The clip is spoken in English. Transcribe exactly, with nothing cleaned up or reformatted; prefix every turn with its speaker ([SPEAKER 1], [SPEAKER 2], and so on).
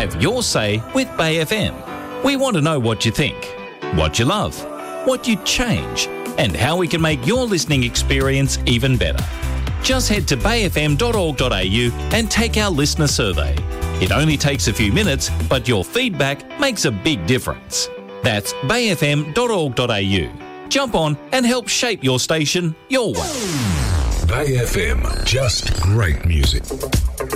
[SPEAKER 1] Have your say with Bay F M. We want to know what you think, what you love, what you'd change, and how we can make your listening experience even better. Just head to bay f m dot org dot a u and take our listener survey. It only takes a few minutes, but your feedback makes a big difference. That's bay f m dot org dot a u. Jump on and help shape your station your way.
[SPEAKER 2] Bay F M, just great music.